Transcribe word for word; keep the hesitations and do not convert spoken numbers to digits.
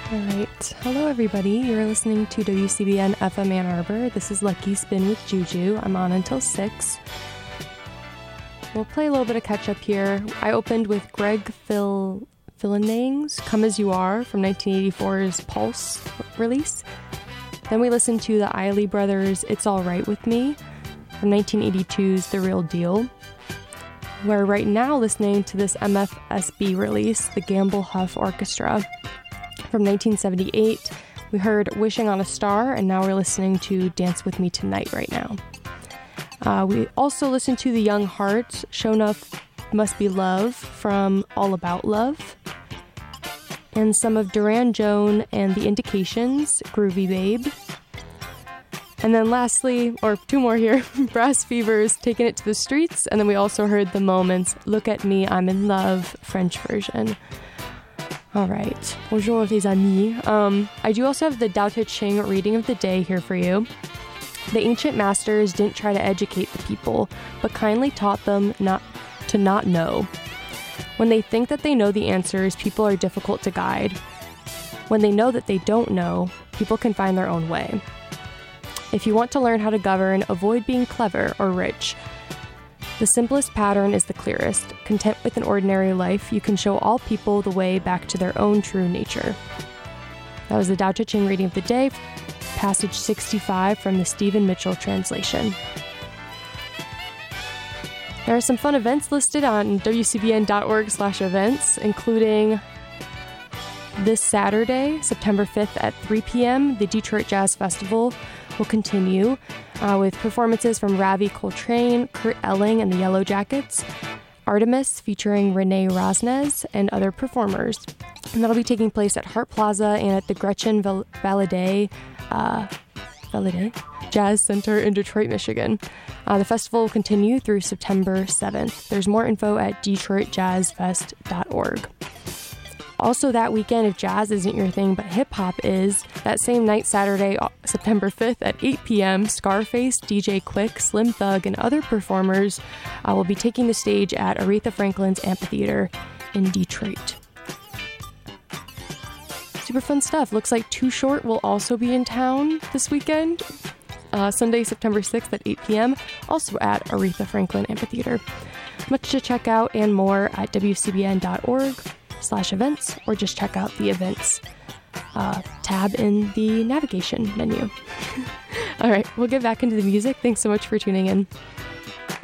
All right. Hello, everybody. You're listening to W C B N F M Ann Arbor. This is Lucky Spin with Juju. I'm on until six. We'll play a little bit of catch-up here. I opened with Greg Phil Phillinang's Come As You Are from nineteen eighty-four's Pulse release. Then we listened to the Isley Brothers' It's All Right With Me from nineteen eighty-two's The Real Deal. We're right now listening to this M F S B release, the Gamble Huff Orchestra. From nineteen seventy-eight, we heard Wishing on a Star, and now we're listening to Dance With Me Tonight right now. Uh, we also listened to The Young Hearts, Show Enough Must Be Love from All About Love, and some of Duran Joan and The Indications, Groovy Babe. And then lastly, or two more here, Brass Fever's Taking It to the Streets, and then we also heard The Moments, Look at Me, I'm in Love, French version. All right. Bonjour, les amis. Um, I do also have the Tao Te Ching reading of the day here for you. The ancient masters didn't try to educate the people, but kindly taught them not to not know. When they think that they know the answers, people are difficult to guide. When they know that they don't know, people can find their own way. If you want to learn how to govern, avoid being clever or rich. The simplest pattern is the clearest. Content with an ordinary life, you can show all people the way back to their own true nature. That was the Tao Te Ching reading of the day, passage sixty-five from the Stephen Mitchell translation. There are some fun events listed on W C B N dot org slash events, including this Saturday, September fifth at three p.m., the Detroit Jazz Festival will continue uh, with performances from Ravi Coltrane, Kurt Elling and the Yellow Jackets, Artemis featuring Renee Rosnes, and other performers. And that'll be taking place at Hart Plaza and at the Gretchen Val- Valadie, uh, Valadie Jazz Center in Detroit, Michigan. Uh, the festival will continue through September seventh. There's more info at detroit jazz fest dot org. Also that weekend, if jazz isn't your thing but hip-hop is, that same night, Saturday, September fifth at eight p.m., Scarface, D J Quick, Slim Thug, and other performers uh, will be taking the stage at Aretha Franklin's Amphitheater in Detroit. Super fun stuff. Looks like Too Short will also be in town this weekend. Uh, Sunday, September sixth at eight p.m., also at Aretha Franklin Amphitheater. Much to check out and more at W C B N dot org slash events, or just check out the events uh, tab in the navigation menu. All right, we'll get back into the music. Thanks so much for tuning in.